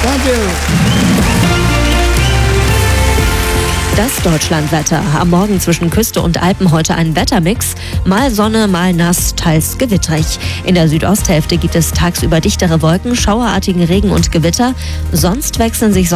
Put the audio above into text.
Danke. Das Deutschlandwetter. Am Morgen zwischen Küste und Alpen heute ein Wettermix. Mal Sonne, mal nass, teils gewitterig. In der Südosthälfte gibt es tagsüber dichtere Wolken, schauerartigen Regen und Gewitter. Sonst wechseln sich